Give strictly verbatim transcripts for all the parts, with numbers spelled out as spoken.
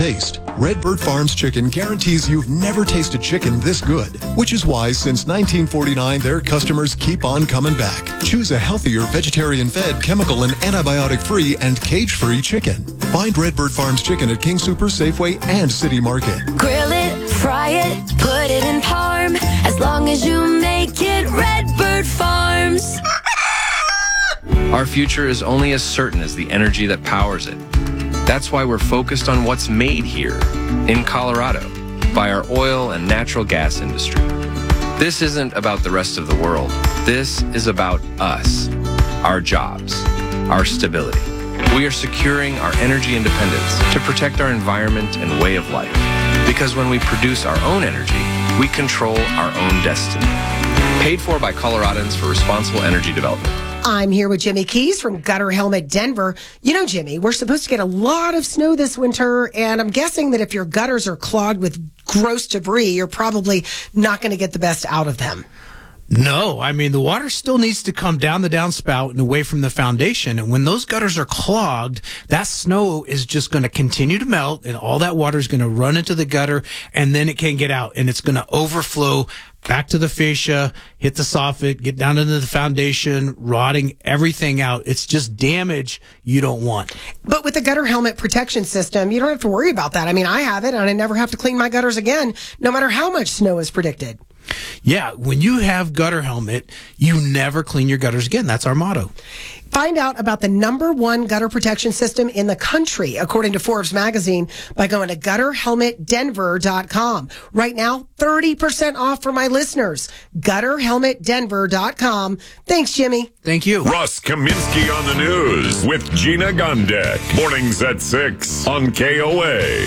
taste. Redbird Farms Chicken guarantees you've never tasted chicken this good, which is why since nineteen forty-nine, their customers keep on coming back. Choose a healthier, vegetarian-fed, chemical and antibiotic-free and cage-free chicken. Find Redbird Farms Chicken at King Super, Safeway, and City Market. Grill it, fry it, put it in parm. As long as you make it Redbird Farms. Our future is only as certain as the energy that powers it. That's why we're focused on what's made here, in Colorado, by our oil and natural gas industry. This isn't about the rest of the world. This is about us, our jobs, our stability. We are securing our energy independence to protect our environment and way of life. Because when we produce our own energy, we control our own destiny. Paid for by Coloradans for Responsible Energy Development. I'm here with Jimmy Keys from Gutter Helmet Denver. You know, Jimmy, we're supposed to get a lot of snow this winter, and I'm guessing that if your gutters are clogged with gross debris, you're probably not going to get the best out of them. No, I mean, the water still needs to come down the downspout and away from the foundation. And when those gutters are clogged, that snow is just going to continue to melt, and all that water is going to run into the gutter, and then it can't get out, and it's going to overflow back to the fascia, hit the soffit, get down into the foundation, rotting everything out. It's just damage you don't want. But with the gutter helmet protection system, you don't have to worry about that. I mean, I have it, and I never have to clean my gutters again, no matter how much snow is predicted. Yeah, when you have Gutter Helmet, you never clean your gutters again. That's our motto. Find out about the number one gutter protection system in the country, according to Forbes magazine, by going to gutter helmet denver dot com. Right now, thirty percent off for my listeners. gutter helmet denver dot com. Thanks, Jimmy. Thank you. Russ Kaminsky on the news with Gina Gondek. Mornings at six on K O A.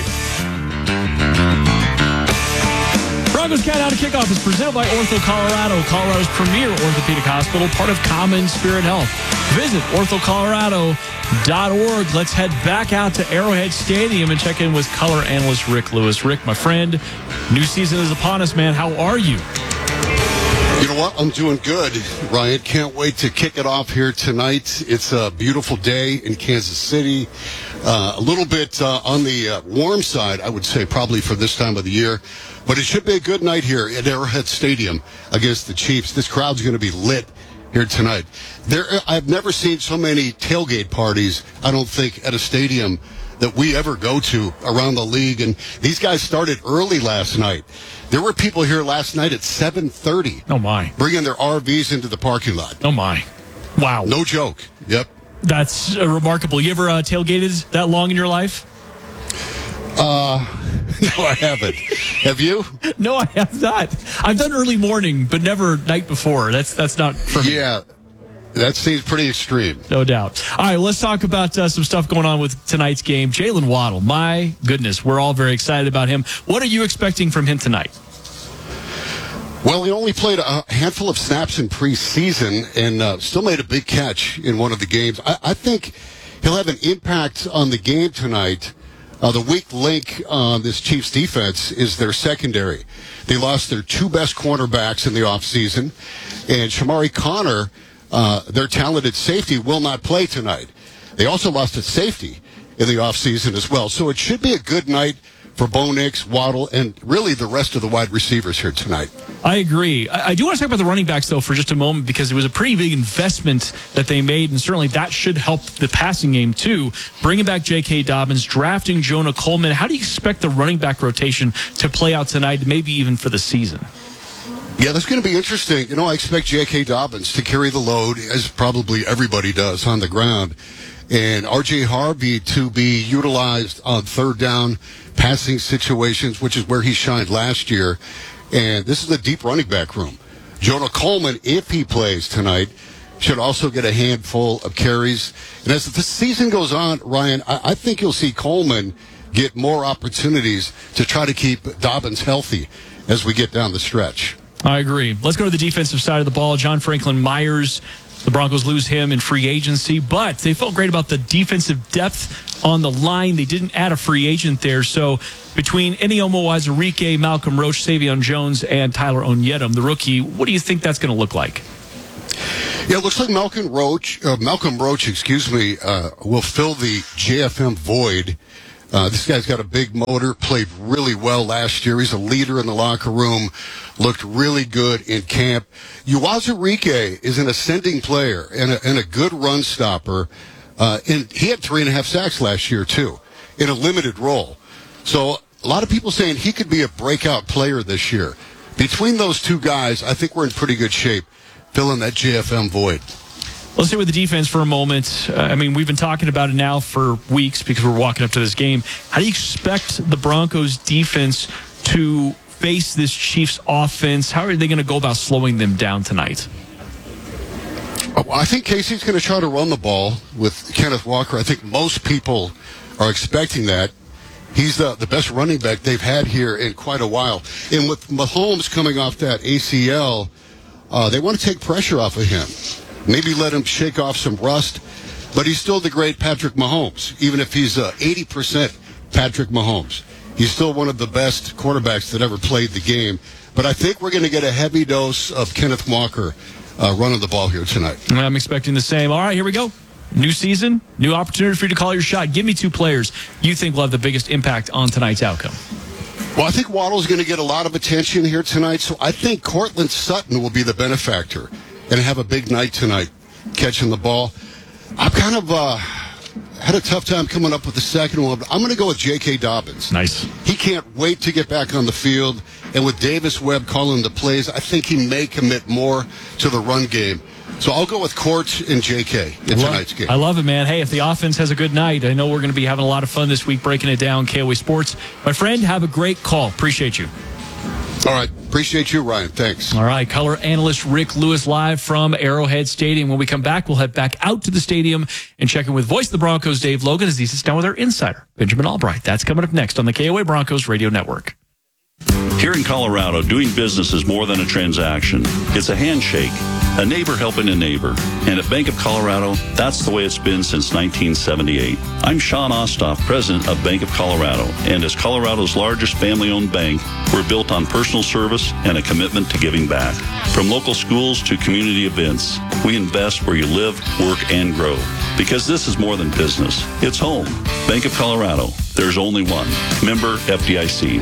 Broncos Count Out to Kickoff is presented by Ortho Colorado, Colorado's premier orthopedic hospital, part of Common Spirit Health. Visit ortho colorado dot org. Let's head back out to Arrowhead Stadium and check in with color analyst Rick Lewis. Rick, my friend, new season is upon us, man. How are you? You know what? I'm doing good, Ryan. Can't wait to kick it off here tonight. It's a beautiful day in Kansas City. Uh, a little bit uh, on the uh, warm side, I would say, probably for this time of the year. But it should be a good night here at Arrowhead Stadium against the Chiefs. This crowd's going to be lit here tonight. There, I've never seen so many tailgate parties, I don't think, at a stadium that we ever go to around the league. And these guys started early last night. There were people here last night at seven thirty. Oh, my. Bringing their R Vs into the parking lot. Oh, my. Wow. No joke. Yep. That's uh, remarkable. You ever uh, tailgated that long in your life? Uh, no, I haven't. Have you? No, I have not. I've done early morning, but never night before. That's that's not for me. Yeah, that seems pretty extreme. No doubt. All right, let's talk about uh, some stuff going on with tonight's game. Jalen Waddle, my goodness, we're all very excited about him. What are you expecting from him tonight? Well, he only played a handful of snaps in preseason and uh, still made a big catch in one of the games. I, I think he'll have an impact on the game tonight. Uh, the weak link on this Chiefs defense is their secondary. They lost their two best cornerbacks in the offseason, and Shamari Connor, uh, their talented safety, will not play tonight. They also lost a safety in the offseason as well. So it should be a good night for Bo Nix, Waddle, and really the rest of the wide receivers here tonight. I agree. I, I do want to talk about the running backs, though, for just a moment, because it was a pretty big investment that they made, and certainly that should help the passing game, too. Bringing back J K. Dobbins, drafting Jonah Coleman. How do you expect the running back rotation to play out tonight, maybe even for the season? Yeah, that's going to be interesting. You know, I expect J K. Dobbins to carry the load, as probably everybody does, on the ground. And R J. Harvey to be utilized on third down passing situations, which is where he shined last year. And this is a deep running back room. Jonah Coleman, if he plays tonight, should also get a handful of carries. And as the season goes on, Ryan, I, I think you'll see Coleman get more opportunities to try to keep Dobbins healthy as we get down the stretch. I agree. Let's go to the defensive side of the ball. John Franklin Myers, the Broncos lose him in free agency, but they felt great about the defensive depth on the line. They didn't add a free agent there. So between Eniomo Wazirike, Malcolm Roach, Savion Jones, and Tyler Onyedum, the rookie, what do you think that's going to look like? Yeah, it looks like Malcolm Roach, uh, Malcolm Roach, excuse me, uh, will fill the J F M void Uh, this guy's got a big motor, played really well last year. He's a leader in the locker room, looked really good in camp. Uwazurike is an ascending player and a, and a good run stopper. Uh, and he had three and a half sacks last year, too, in a limited role. So a lot of people saying he could be a breakout player this year. Between those two guys, I think we're in pretty good shape, filling that J F M void. Let's stay with the defense for a moment. Uh, I mean, we've been talking about it now for weeks because we're walking up to this game. How do you expect the Broncos defense to face this Chiefs offense? How are they going to go about slowing them down tonight? I think Casey's going to try to run the ball with Kenneth Walker. I think most people are expecting that. He's the, the best running back they've had here in quite a while. And with Mahomes coming off that A C L, uh, they want to take pressure off of him. Maybe let him shake off some rust. But he's still the great Patrick Mahomes, even if he's uh, eighty percent Patrick Mahomes. He's still one of the best quarterbacks that ever played the game. But I think we're going to get a heavy dose of Kenneth Walker uh, running the ball here tonight. I'm expecting the same. All right, here we go. New season, new opportunity for you to call your shot. Give me two players you think will have the biggest impact on tonight's outcome. Well, I think Waddle's going to get a lot of attention here tonight, so I think Cortland Sutton will be the benefactor and have a big night tonight catching the ball. I've kind of uh, had a tough time coming up with the second one, but I'm going to go with J K. Dobbins. Nice. He can't wait to get back on the field, and with Davis Webb calling the plays, I think he may commit more to the run game. So I'll go with Court and J K in tonight's game. I love it, man. Hey, if the offense has a good night, I know we're going to be having a lot of fun this week breaking it down. K O A Sports. My friend, have a great call. Appreciate you. All right. Appreciate you, Ryan. Thanks. All right. Color analyst Rick Lewis live from Arrowhead Stadium. When we come back, we'll head back out to the stadium and check in with Voice of the Broncos, Dave Logan, as he sits down with our insider, Benjamin Albright. That's coming up next on the K O A Broncos Radio Network. Here in Colorado, doing business is more than a transaction. It's a handshake, a neighbor helping a neighbor. And at Bank of Colorado, that's the way it's been since nineteen seventy-eight. I'm Sean Ostoff, president of Bank of Colorado. And as Colorado's largest family-owned bank, we're built on personal service and a commitment to giving back. From local schools to community events, we invest where you live, work, and grow. Because this is more than business. It's home. Bank of Colorado. There's only one. Member F D I C.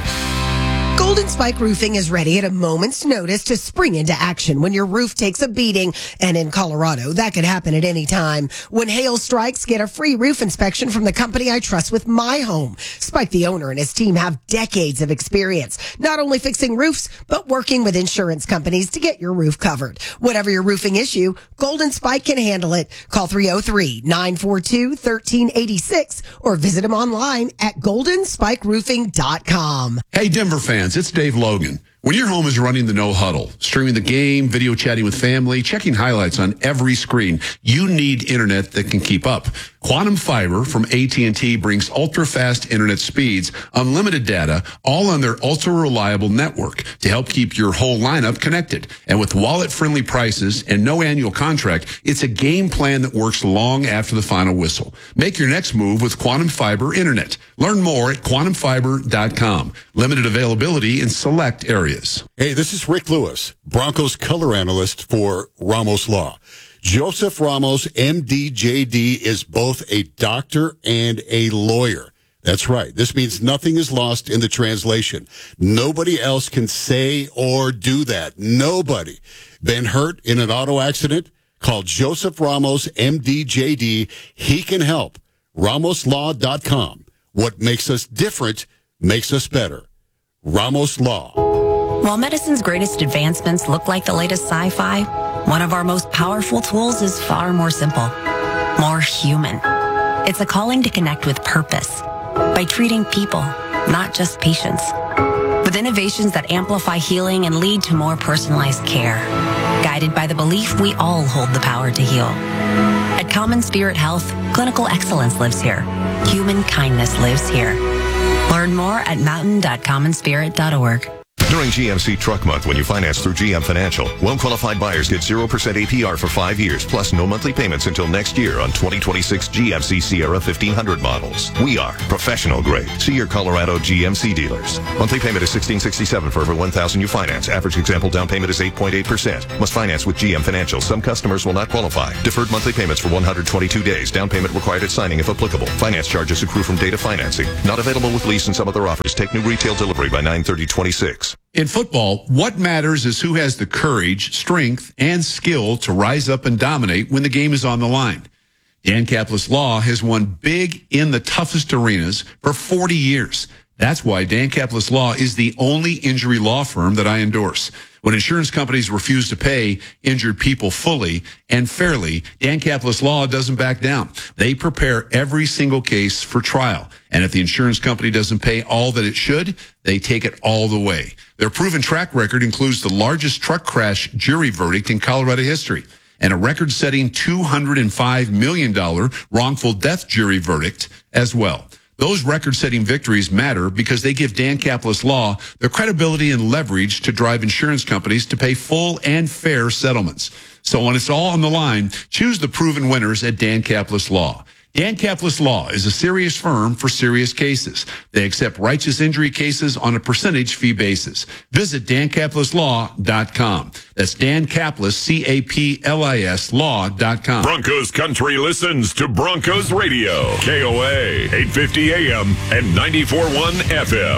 Golden Spike Roofing is ready at a moment's notice to spring into action when your roof takes a beating. And in Colorado, that could happen at any time. When hail strikes, get a free roof inspection from the company I trust with my home. Spike, the owner, and his team have decades of experience, not only fixing roofs, but working with insurance companies to get your roof covered. Whatever your roofing issue, Golden Spike can handle it. Call three oh three, nine four two, one three eight six or visit them online at golden spike roofing dot com. Hey, Denver fans. It's Dave Logan. When your home is running the no huddle, streaming the game, video chatting with family, checking highlights on every screen, you need internet that can keep up. Quantum Fiber from A T and T brings ultra-fast internet speeds, unlimited data, all on their ultra-reliable network to help keep your whole lineup connected. And with wallet-friendly prices and no annual contract, it's a game plan that works long after the final whistle. Make your next move with Quantum Fiber Internet. Learn more at quantum fiber dot com. Limited availability in select areas. Hey, this is Rick Lewis, Broncos color analyst for Ramos Law. Joseph Ramos, M D J D, is both a doctor and a lawyer. That's right. This means nothing is lost in the translation. Nobody else can say or do that. Nobody. Been hurt in an auto accident? Call Joseph Ramos, M D J D. He can help. ramos law dot com. What makes us different makes us better. Ramos Law. While medicine's greatest advancements look like the latest sci-fi, one of our most powerful tools is far more simple, more human. It's a calling to connect with purpose by treating people, not just patients, with innovations that amplify healing and lead to more personalized care, guided by the belief we all hold the power to heal. At Common Spirit Health, clinical excellence lives here. Human kindness lives here. Learn more at mountain dot common spirit dot org. During G M C Truck Month, when you finance through G M Financial, well-qualified buyers get zero percent A P R for five years, plus no monthly payments until next year on twenty twenty-six G M C Sierra fifteen hundred models. We are professional grade. See your Colorado G M C dealers. Monthly payment is sixteen sixty-seven for every one thousand you finance. Average example down payment is eight point eight percent. Must finance with G M Financial. Some customers will not qualify. Deferred monthly payments for one hundred twenty-two days. Down payment required at signing if applicable. Finance charges accrue from date of financing. Not available with lease and some other offers. Take new retail delivery by nine thirty twenty-six. In football, what matters is who has the courage, strength, and skill to rise up and dominate when the game is on the line. Dan Caplis Law has won big in the toughest arenas for forty years. That's why Dan Caplis Law is the only injury law firm that I endorse. When insurance companies refuse to pay injured people fully and fairly, Dan Caplis Law doesn't back down. They prepare every single case for trial. And if the insurance company doesn't pay all that it should, they take it all the way. Their proven track record includes the largest truck crash jury verdict in Colorado history and a record-setting two hundred five million dollars wrongful death jury verdict as well. Those record-setting victories matter because they give Dan Caplis Law the credibility and leverage to drive insurance companies to pay full and fair settlements. So when it's all on the line, choose the proven winners at Dan Caplis Law. Dan Caplis Law is a serious firm for serious cases. They accept righteous injury cases on a percentage fee basis. Visit dan caplis law dot com. That's Dan Caplis, C A P L I S, law dot com. Broncos Country listens to Broncos Radio. K O A, eight fifty A M and ninety-four point one F M.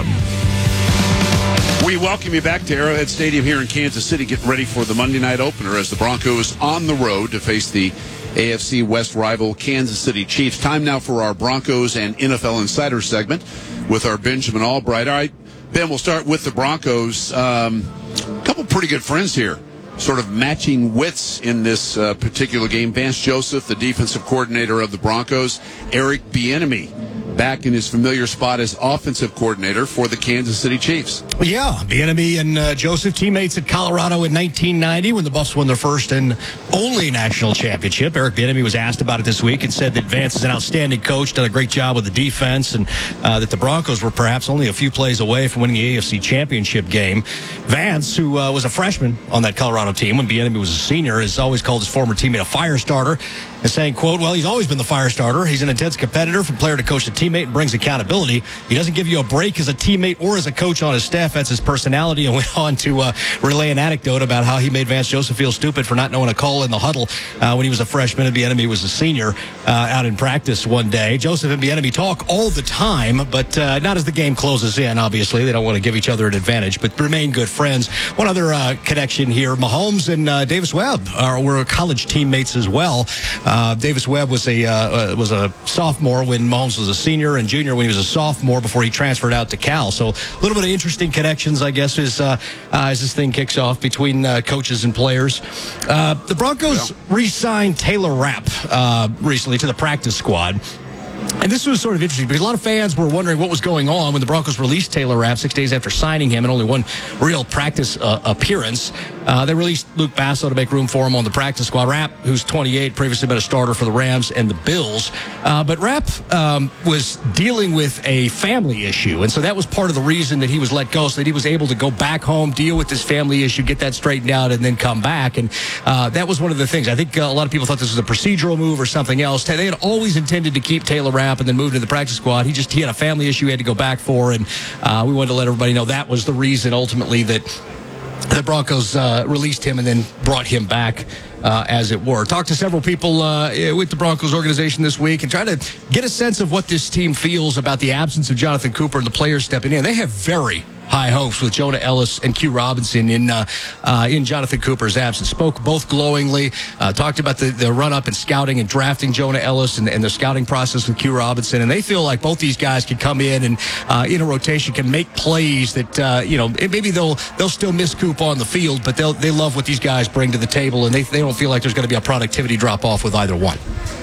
We welcome you back to Arrowhead Stadium here in Kansas City, getting ready for the Monday night opener as the Broncos on the road to face the A F C West rival Kansas City Chiefs. Time now for our Broncos and N F L Insider segment with our Benjamin Albright. All right, Ben, we'll start with the Broncos. Um, a couple pretty good friends here, sort of matching wits in this uh, particular game. Vance Joseph, the defensive coordinator of the Broncos. Eric Bieniemy, back in his familiar spot as offensive coordinator for the Kansas City Chiefs. Yeah, Bieniemy and uh, Joseph, teammates at Colorado in nineteen ninety when the Buffs won their first and only national championship. Eric Bieniemy was asked about it this week and said that Vance is an outstanding coach, done a great job with the defense, and uh, that the Broncos were perhaps only a few plays away from winning the A F C championship game. Vance, who uh, was a freshman on that Colorado team when Bieniemy was a senior, has always called his former teammate a fire starter, and saying, quote, well, he's always been the fire starter. He's an intense competitor from player to coach to teammate and brings accountability. He doesn't give you a break as a teammate or as a coach on his staff. That's his personality. And went on to uh, relay an anecdote about how he made Vance Joseph feel stupid for not knowing a call in the huddle uh, when he was a freshman and Bieniemy was a senior uh, out in practice one day. Joseph and Bieniemy talk all the time, but uh, not as the game closes in, obviously. They don't want to give each other an advantage, but remain good friends. One other uh, connection here, Mahomes and uh, Davis Webb are, were college teammates as well. Uh, Davis Webb was a uh, was a sophomore when Mahomes was a senior, and junior when he was a sophomore before he transferred out to Cal. So a little bit of interesting connections, I guess, as, uh, uh, as this thing kicks off between uh, coaches and players. Uh, the Broncos yeah. re-signed Taylor Rapp uh, recently to the practice squad. And this was sort of interesting because a lot of fans were wondering what was going on when the Broncos released Taylor Rapp six days after signing him and only one real practice uh, appearance. Uh, they released Luke Basso to make room for him on the practice squad. Rapp, who's twenty-eight, previously been a starter for the Rams and the Bills. Uh, but Rapp um, was dealing with a family issue, and so that was part of the reason that he was let go, so that he was able to go back home, deal with this family issue, get that straightened out, and then come back. And uh, that was one of the things. I think uh, a lot of people thought this was a procedural move or something else. They had always intended to keep Taylor Rapp and then moved to the practice squad. He just he had a family issue he had to go back for, and uh, we wanted to let everybody know that was the reason ultimately that the Broncos uh, released him and then brought him back, uh, as it were. Talked to several people uh, with the Broncos organization this week and trying to get a sense of what this team feels about the absence of Jonathan Cooper and the players stepping in. They have very high hopes with Jonah Ellis and Q Robinson in uh, uh, in Jonathan Cooper's absence. Spoke both glowingly, uh, talked about the, the run-up and scouting and drafting Jonah Ellis and, and the scouting process with Q Robinson, and they feel like both these guys can come in and uh, in a rotation can make plays that, uh, you know, maybe they'll they'll still miss Coop on the field, but they'll they love what these guys bring to the table, and they, they don't feel like there's going to be a productivity drop-off with either one.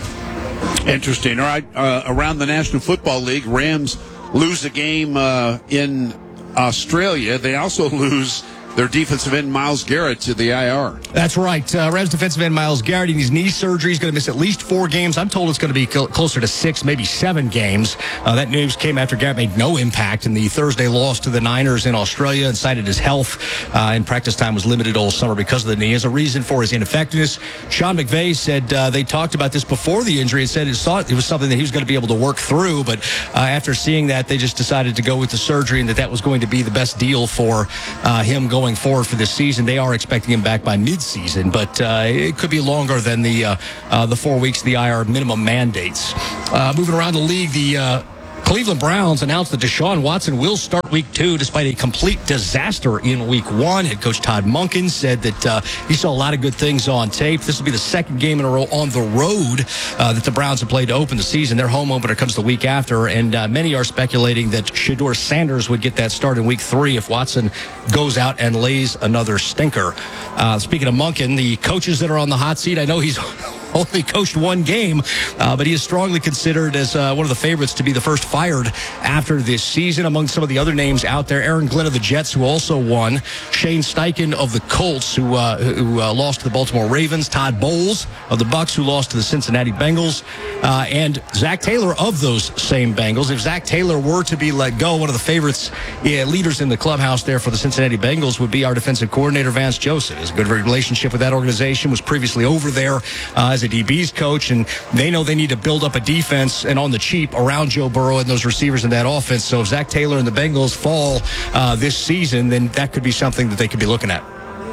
Interesting. All right, uh, around the National Football League, Rams lose a game uh, in Australia. They also lose their defensive end Myles Garrett to the I R. That's right. Uh, Rams defensive end Myles Garrett, he needs knee surgery. He's going to miss at least four games. I'm told it's going to be cl- closer to six, maybe seven games. Uh, that news came after Garrett made no impact in the Thursday loss to the Niners in Australia and cited his health. Uh, and practice time was limited all summer because of the knee. As a reason for his ineffectiveness, Sean McVay said uh, they talked about this before the injury and said it, thought it was something that he was going to be able to work through. But uh, after seeing that, they just decided to go with the surgery and that that was going to be the best deal for uh, him going forward for this season. They are expecting him back by mid-season, but uh, it could be longer than the uh, uh, the four weeks the I R minimum mandates. Uh, moving around the league, the uh, Cleveland Browns announced that Deshaun Watson will start week two despite a complete disaster in week one. Head coach Todd Monken said that uh, he saw a lot of good things on tape. This will be the second game in a row on the road uh, that the Browns have played to open the season. Their home opener comes the week after, and uh, many are speculating that Shedeur Sanders would get that start in week three if Watson goes out and lays another stinker. Uh, speaking of Monken, the coaches that are on the hot seat, I know he's only coached one game, uh, but he is strongly considered as uh, one of the favorites to be the first fired after this season. Among some of the other names out there, Aaron Glenn of the Jets, who also won, Shane Steichen of the Colts, who uh, who uh, lost to the Baltimore Ravens, Todd Bowles of the Bucs, who lost to the Cincinnati Bengals, uh, and Zach Taylor of those same Bengals. If Zach Taylor were to be let go, one of the favorites, yeah, leaders in the clubhouse there for the Cincinnati Bengals would be our defensive coordinator, Vance Joseph. He has a good relationship with that organization, was previously over there uh, as a D B's coach, and they know they need to build up a defense and on the cheap around Joe Burrow and those receivers in that offense. So if Zach Taylor and the Bengals fall uh, this season, then that could be something that they could be looking at.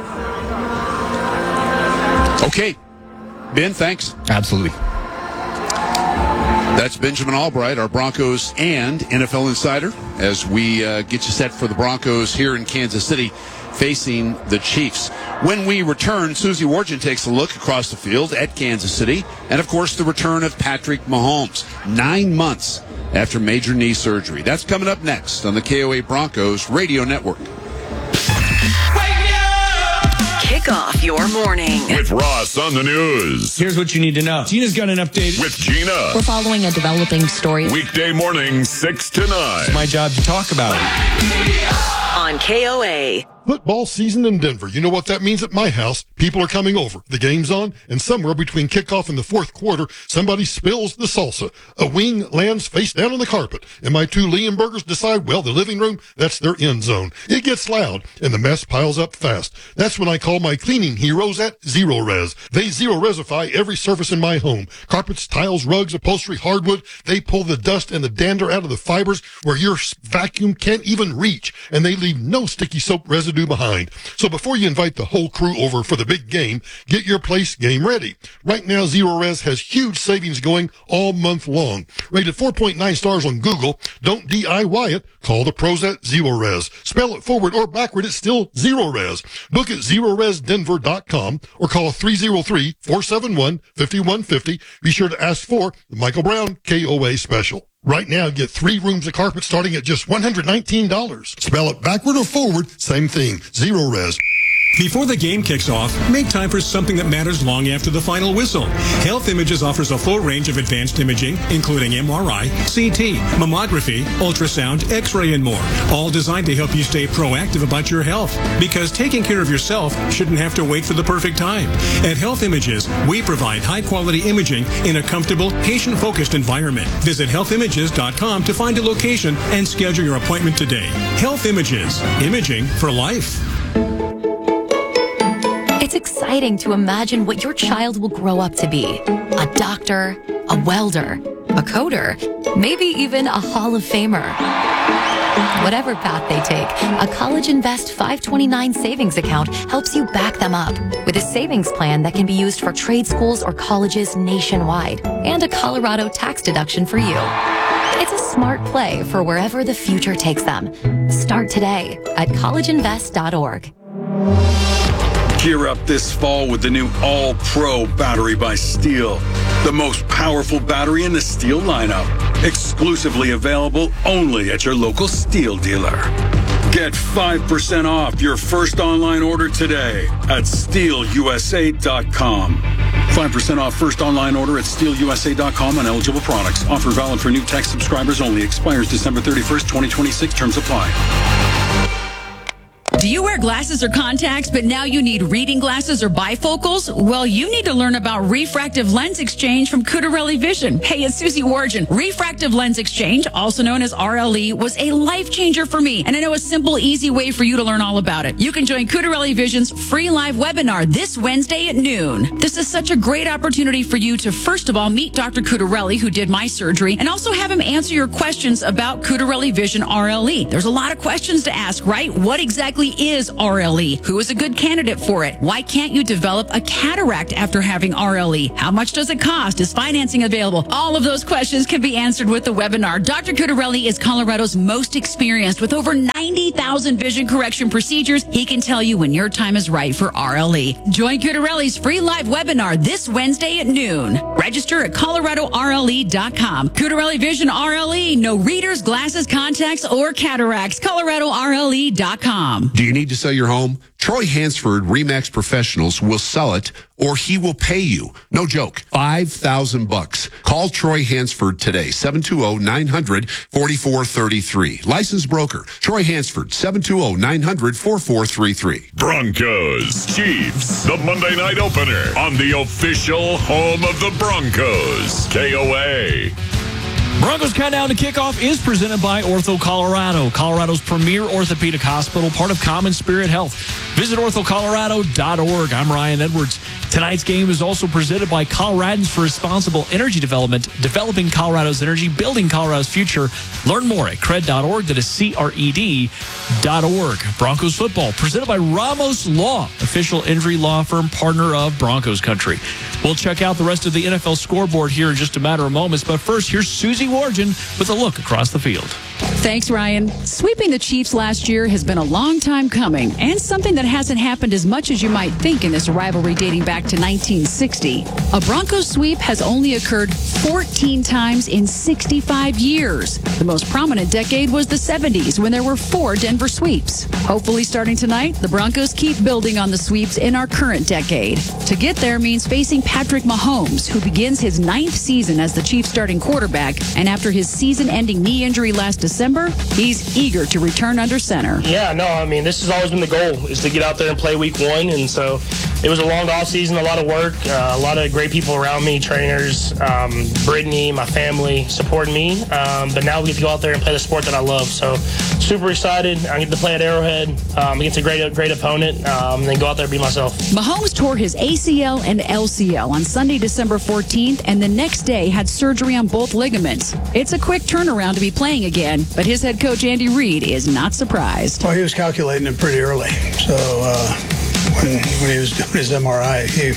Okay. Ben, thanks. Absolutely. That's Benjamin Albright, our Broncos and N F L insider, as we uh, get you set for the Broncos here in Kansas City facing the Chiefs. When we return, Susie Wargin takes a look across the field at Kansas City, and of course the return of Patrick Mahomes, nine months after major knee surgery. That's coming up next on the K O A Broncos Radio Network. Kick off your morning with Ross on the news. Here's what you need to know. Gina's got an update. With Gina. We're following a developing story. Weekday mornings, six to nine. It's my job to talk about it. On K O A. Football season in Denver. You know what that means at my house. People are coming over. The game's on, and somewhere between kickoff and the fourth quarter, somebody spills the salsa. A wing lands face down on the carpet, and my two Leonbergers decide, well, the living room, that's their end zone. It gets loud, and the mess piles up fast. That's when I call my cleaning heroes at Zero Res. They Zero Resify every surface in my home. Carpets, tiles, rugs, upholstery, hardwood. They pull the dust and the dander out of the fibers where your vacuum can't even reach, and they leave no sticky soap residue behind. So before you invite the whole crew over for the big game, get your place game ready. Right now, Zero Res has huge savings going all month long. Rated four point nine stars on Google. Don't D I Y it. Call the pros at Zero Res. Spell it forward or backward, it's still Zero Res. Book at zero res denver dot com or call three oh three, four seven one, five one five oh. Be sure to ask for the Michael Brown K O A special. Right now, get three rooms of carpet starting at just one hundred nineteen dollars. Spell it backward or forward, same thing. Zero Res. Before the game kicks off, make time for something that matters long after the final whistle. Health Images offers a full range of advanced imaging, including M R I, C T, mammography, ultrasound, X-ray, and more, all designed to help you stay proactive about your health. Because taking care of yourself shouldn't have to wait for the perfect time. At Health Images, we provide high-quality imaging in a comfortable, patient-focused environment. Visit health images dot com to find a location and schedule your appointment today. Health Images, imaging for life. It's exciting to imagine what your child will grow up to be. A doctor, a welder, a coder, maybe even a Hall of Famer. Whatever path they take, a College Invest five twenty-nine savings account helps you back them up with a savings plan that can be used for trade schools or colleges nationwide and a Colorado tax deduction for you. It's a smart play for wherever the future takes them. Start today at college invest dot org. Gear up this fall with the new All-Pro battery by Steel. The most powerful battery in the Steel lineup. Exclusively available only at your local Steel dealer. Get five percent off your first online order today at steel u s a dot com. five percent off first online order at steel u s a dot com on eligible products. Offer valid for new tech subscribers only. Expires December thirty-first, twenty twenty-six. Terms apply. Do you wear glasses or contacts, but now you need reading glasses or bifocals? Well, you need to learn about refractive lens exchange from Cutarelli Vision. Hey, it's Susie Wargin. Refractive lens exchange, also known as R L E, was a life changer for me. And I know a simple, easy way for you to learn all about it. You can join Cutarelli Vision's free live webinar this Wednesday at noon. This is such a great opportunity for you to, first of all, meet Doctor Cutarelli, who did my surgery, and also have him answer your questions about Cutarelli Vision R L E. There's a lot of questions to ask, right? What exactly is R L E? Who is a good candidate for it? Why can't you develop a cataract after having R L E? How much does it cost? Is financing available? All of those questions can be answered with the webinar. Doctor Cutarelli is Colorado's most experienced with over ninety thousand vision correction procedures. He can tell you when your time is right for R L E. Join Cutarelli's free live webinar this Wednesday at noon. Register at Colorado R L E dot com. Cutarelli Vision R L E. No readers, glasses, contacts, or cataracts. Colorado R L E dot com. Do you need to sell your home? Troy Hansford, RE/MAX Professionals, will sell it or he will pay you. No joke. five thousand bucks. Call Troy Hansford today. seven two zero, nine hundred, forty-four thirty-three. Licensed broker. Troy Hansford. seven two zero, nine hundred, forty-four thirty-three. Broncos Chiefs, the Monday night opener on the official home of the Broncos. K O A. Broncos Countdown to Kickoff is presented by Ortho Colorado, Colorado's premier orthopedic hospital, part of Common Spirit Health. Visit ortho colorado dot org. I'm Ryan Edwards. Tonight's game is also presented by Coloradans for Responsible Energy Development, developing Colorado's energy, building Colorado's future. Learn more at cred dot org. That is C R E D dot org. Broncos football presented by Ramos Law, official injury law firm, partner of Broncos Country. We'll check out the rest of the N F L scoreboard here in just a matter of moments. But first, here's Susie Wargin with a look across the field. Thanks, Ryan. Sweeping the Chiefs last year has been a long time coming, and something that hasn't happened as much as you might think in this rivalry dating back to nineteen sixty. A Broncos sweep has only occurred fourteen times in sixty-five years. The most prominent decade was the seventies, when there were four Denver sweeps. Hopefully, starting tonight, the Broncos keep building on the sweeps in our current decade. To get there means facing Patrick Mahomes, who begins his ninth season as the Chiefs starting quarterback, and after his season-ending knee injury last December, he's eager to return under center. Yeah, no, I mean, this has always been the goal, is to get out there and play week one, and so it was a long offseason, a lot of work, uh, a lot of great people around me, trainers, um, Brittany, my family, supporting me, um, but now we get to go out there and play the sport that I love, so super excited. I get to play at Arrowhead um, against a great, great opponent, um, and then go out there and be myself. Mahomes tore his A C L and L C L on Sunday, December fourteenth, and the next day had surgery on both ligaments. It's a quick turnaround to be playing again, but his head coach, Andy Reid, is not surprised. Well, he was calculating it pretty early, so uh, when, when he was doing his M R I, he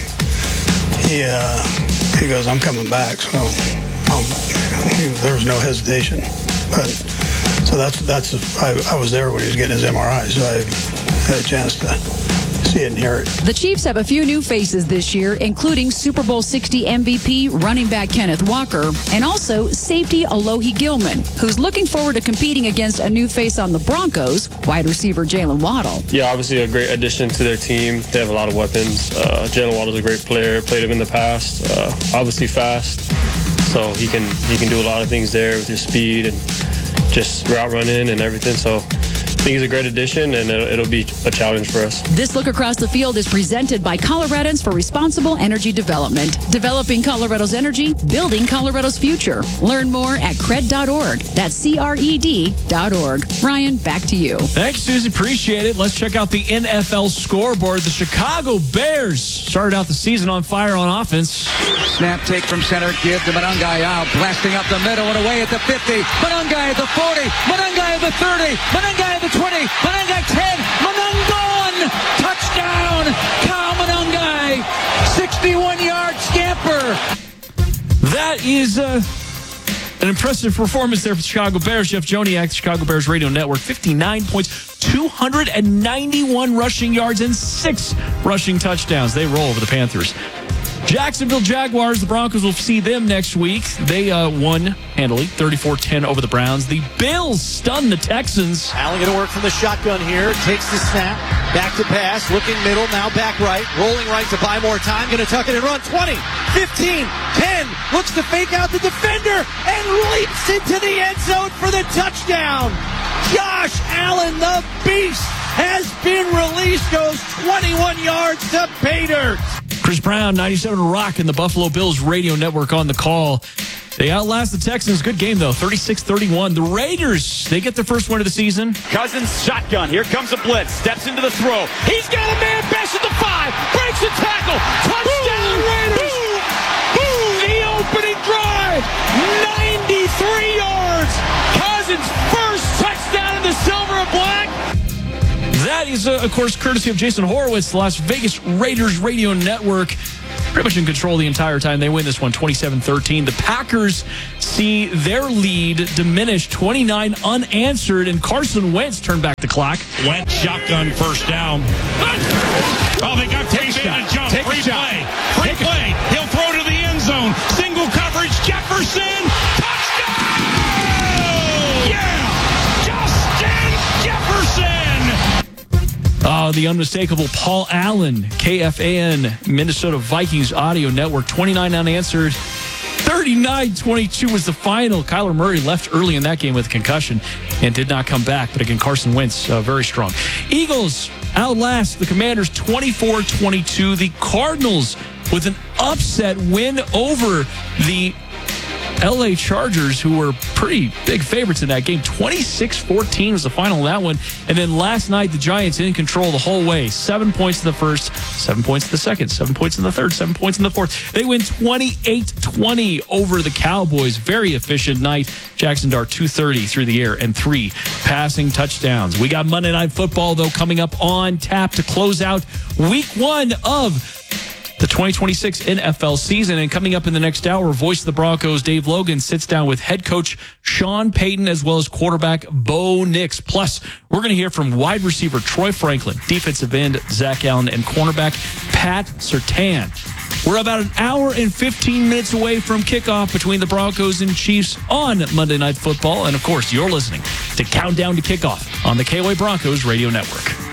he uh, he goes, "I'm coming back," so um, he, there was no hesitation. But so that's that's I, I was there when he was getting his M R I, so I had a chance to see it and hear it. The Chiefs have a few new faces this year, including Super Bowl sixty M V P running back Kenneth Walker, and also safety Alohi Gilman, who's looking forward to competing against a new face on the Broncos, wide receiver Jalen Waddle. Yeah, obviously a great addition to their team. They have a lot of weapons. Uh, Jalen Waddle's a great player, played him in the past, uh, obviously fast, so he can he can do a lot of things there with his speed and just route running and everything, so I think he's a great addition, and it'll, it'll be a challenge for us. This look across the field is presented by Coloradans for Responsible Energy Development, developing Colorado's energy, building Colorado's future. Learn more at cred dot org. That's C R E D dot org. Ryan, back to you. Thanks, Susie. Appreciate it. Let's check out the N F L scoreboard. The Chicago Bears started out the season on fire on offense. Snap take from center. Give to Monangai out. Blasting up the middle and away at the fifty. Monangai at the forty. Monangai at the thirty. Monangai at the twenty. Monangai ten. Monangon. Touchdown. Kyle Monangai. sixty-one yard scamper. That is uh, an impressive performance there for the Chicago Bears. Jeff Joniak, the Chicago Bears Radio Network, fifty-nine points, two hundred ninety-one rushing yards, and six rushing touchdowns. They roll over the Panthers. Jacksonville Jaguars, the Broncos will see them next week. They uh, won handily, thirty-four ten over the Browns. The Bills stunned the Texans. Allen going to work from the shotgun here. Takes the snap. Back to pass. Looking middle. Now back right. Rolling right to buy more time. Going to tuck it and run. twenty, fifteen, ten. Looks to fake out the defender and leaps into the end zone for the touchdown. Josh Allen, the beast. has been released, goes twenty-one yards to pay dirt. Chris Brown, ninety-seven Rock, and the Buffalo Bills radio network on the call. They outlast the Texans. Good game, though, thirty-six thirty-one. The Raiders, they get their first win of the season. Cousins shotgun. Here comes a blitz. Steps into the throw. He's got a man bash at the five. Breaks a tackle. Touchdown, Raiders. The opening drive. ninety-three yards. Cousins' first touchdown in the silver and black. That is, uh, of course, courtesy of Jason Horowitz, the Las Vegas Raiders radio network. Pretty much in control the entire time. They win this one twenty-seven thirteen. The Packers see their lead diminish, twenty-nine unanswered, and Carson Wentz turned back the clock. Wentz shotgun first down. Oh, they got Take a shot. Jump. Take Free a shot. play. Free Take play. it. He'll throw to the end zone. Single coverage. Jefferson. Touchdown! Yeah! Justin Jefferson! Oh, the unmistakable Paul Allen, K F A N, Minnesota Vikings audio network, twenty-nine unanswered. thirty-nine twenty-two was the final. Kyler Murray left early in that game with a concussion and did not come back. But again, Carson Wentz, uh, very strong. Eagles outlast the Commanders twenty-four twenty-two. The Cardinals with an upset win over the L A Chargers, who were pretty big favorites in that game. twenty-six fourteen was the final of that one. And then last night, the Giants in control the whole way. Seven points in the first, seven points in the second, seven points in the third, seven points in the fourth. They win twenty-eight twenty over the Cowboys. Very efficient night. Jackson Dart, two thirty through the air and three passing touchdowns. We got Monday Night Football, though, coming up on tap to close out week one of the twenty twenty-six N F L season. And coming up in the next hour, voice of the Broncos, Dave Logan, sits down with head coach Sean Payton as well as quarterback Bo Nix. Plus, we're going to hear from wide receiver Troy Franklin, defensive end Zach Allen, and cornerback Pat Surtain. We're about an hour and fifteen minutes away from kickoff between the Broncos and Chiefs on Monday Night Football. And, of course, you're listening to Countdown to Kickoff on the K O A Broncos Radio Network.